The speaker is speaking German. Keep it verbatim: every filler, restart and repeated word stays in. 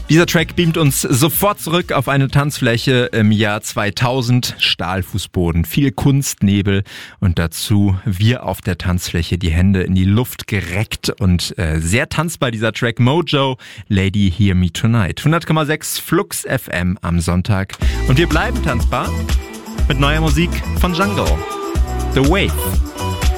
Dieser Track beamt uns sofort zurück auf eine Tanzfläche im Jahr zweitausend. Stahlfußboden, viel Kunstnebel und dazu wir auf der Tanzfläche, die Hände in die Luft gereckt und äh, sehr tanzbar dieser Track. Mojo, Lady Hear Me Tonight. hundert Komma sechs Flux F M am Sonntag. Und wir bleiben tanzbar mit neuer Musik von Django. The Wave.